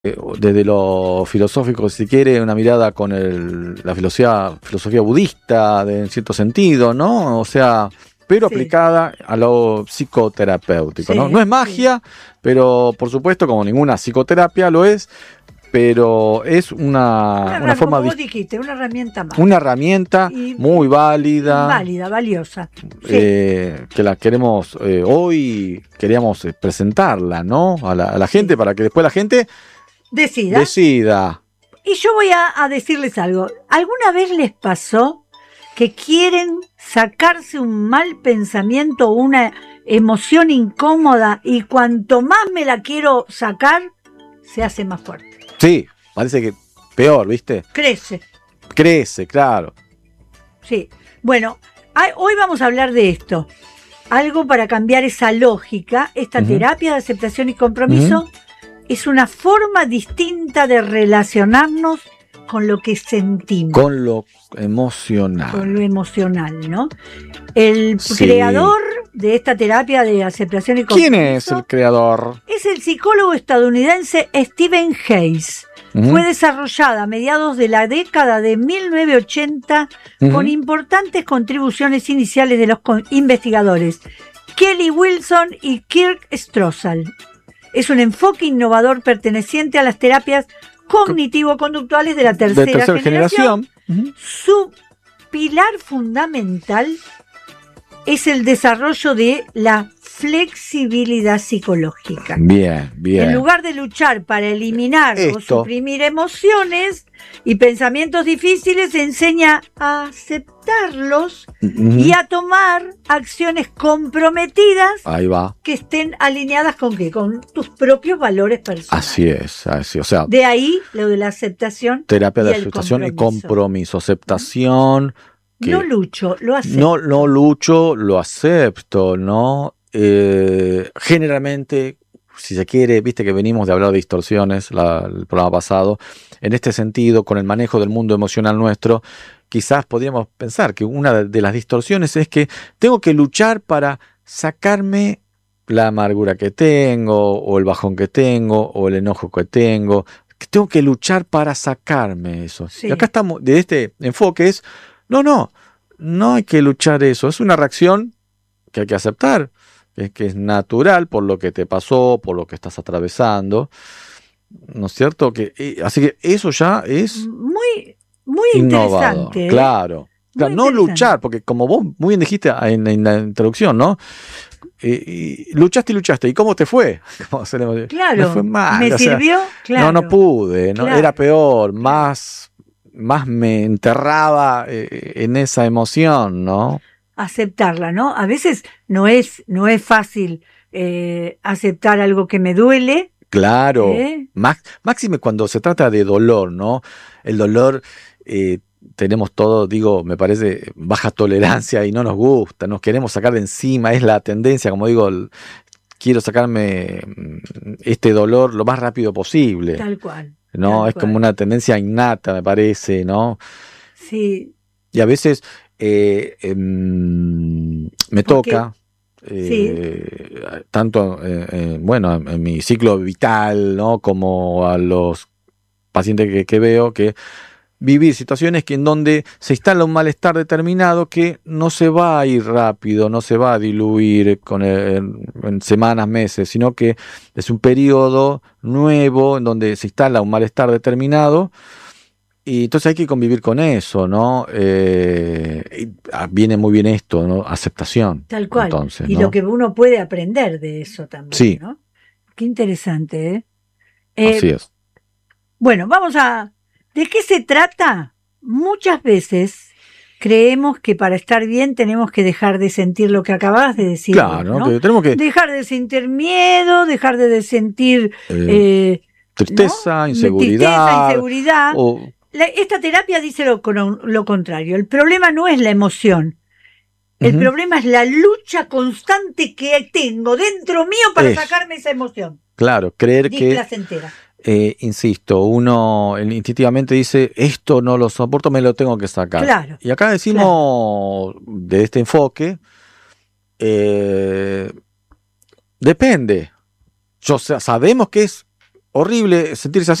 desde lo filosófico, si quiere, una mirada con la filosofía budista, en cierto sentido, ¿no? O sea, pero Sí. aplicada a lo psicoterapéutico, Sí, ¿no? No es magia, pero por supuesto, como ninguna psicoterapia lo es, pero es una forma como vos dijiste, una herramienta más. una herramienta Y- muy válida, Válida, valiosa. Sí. que la queremos, hoy queríamos presentarla, ¿no? A la gente, para que después la gente decida. Y yo voy a decirles algo. ¿Alguna vez les pasó que quieren sacarse un mal pensamiento o una emoción incómoda y cuanto más me la quiero sacar, se hace más fuerte? Sí, parece que peor, ¿viste? Crece, claro. Sí. Bueno, hoy vamos a hablar de esto. Algo para cambiar esa lógica, esta terapia de aceptación y compromiso. Es una forma distinta de relacionarnos con lo que sentimos. Con lo emocional. Con lo emocional, ¿no? El Sí. creador de esta terapia de aceptación y compromiso. ¿Quién es el creador? Es el psicólogo estadounidense Stephen Hayes. Fue desarrollada a mediados de la década de 1980 con importantes contribuciones iniciales de los investigadores Kelly Wilson y Kirk Strossal. Es un enfoque innovador perteneciente a las terapias cognitivo-conductuales de la tercera generación. Su pilar fundamental es el desarrollo de la flexibilidad psicológica. Bien, bien. En lugar de luchar para eliminar o suprimir emociones y pensamientos difíciles, enseña a aceptarlos y a tomar acciones comprometidas. Ahí va. Que estén alineadas con ¿qué? Con tus propios valores personales. Así es, o sea, de ahí lo de la aceptación. Terapia de aceptación y compromiso. Aceptación. No lucho, lo acepto. No lucho, lo acepto, ¿no? Generalmente, si se quiere, viste que venimos de hablar de distorsiones el programa pasado, en este sentido, con el manejo del mundo emocional nuestro, quizás podríamos pensar que una de las distorsiones es que tengo que luchar para sacarme la amargura que tengo, o el bajón que tengo, o el enojo que tengo, que tengo que luchar para sacarme eso. Sí. Y acá estamos, de este enfoque es, no hay que luchar eso, es una reacción que hay que aceptar, que es natural por lo que te pasó, por lo que estás atravesando, ¿no es cierto? Así que eso ya es muy innovador, interesante. Claro, no luchar, porque como vos muy bien dijiste en la introducción, ¿no? Y luchaste, ¿y cómo te fue? Claro, me fue mal, ¿me sirvió? Claro. No pude, claro. Era peor, más me enterraba en esa emoción, ¿no? Aceptarla, ¿no? A veces no es fácil aceptar algo que me duele. Claro, máxime cuando se trata de dolor, ¿no? El dolor, tenemos todo, me parece, baja tolerancia y no nos gusta, nos queremos sacar de encima, es la tendencia, como digo, quiero sacarme este dolor lo más rápido posible. Tal cual. ¿No? Es como una tendencia innata, me parece, ¿no? Sí. Y a veces me toca, tanto en mi ciclo vital, ¿no? Como a los pacientes que veo, que vivir situaciones en donde se instala un malestar determinado que no se va a ir rápido, no se va a diluir en semanas, meses, sino que es un periodo nuevo en donde se instala un malestar determinado y entonces hay que convivir con eso, ¿no? Viene muy bien esto, ¿no? Aceptación. Tal cual. Entonces, y ¿no? Lo que uno puede aprender de eso también, sí. ¿no? Qué interesante, Así es. Bueno, ¿de qué se trata? Muchas veces creemos que para estar bien tenemos que dejar de sentir lo que acabas de decir. Claro, ¿no? Que tenemos que dejar de sentir miedo, dejar de sentir tristeza, ¿no? inseguridad. Esta terapia dice lo contrario. El problema no es la emoción. El problema es la lucha constante que tengo dentro mío para sacarme esa emoción. Claro, creer displacentera. Insisto, uno instintivamente dice, esto no lo soporto, me lo tengo que sacar. Claro, y acá decimos, de este enfoque, depende. Sabemos que es horrible sentirse así.